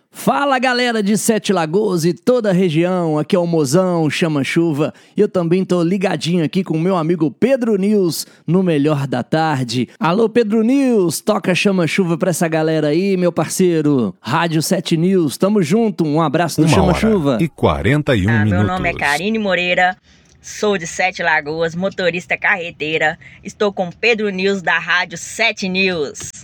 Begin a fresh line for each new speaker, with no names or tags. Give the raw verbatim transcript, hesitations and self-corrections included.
Fala galera de Sete Lagoas e toda a região, aqui é o Mozão, Chama Chuva, e eu também tô ligadinho aqui com o meu amigo Pedro News no Melhor da Tarde. Alô Pedro News, toca Chama Chuva pra essa galera aí, meu parceiro. Rádio Sete News, tamo junto, um abraço do
Uma
Chama
hora
Chuva.
E quarenta e um
ah,
minutos.
Meu nome é Karine Moreira, sou de Sete Lagoas, motorista carreteira, estou com Pedro News da Rádio Sete News.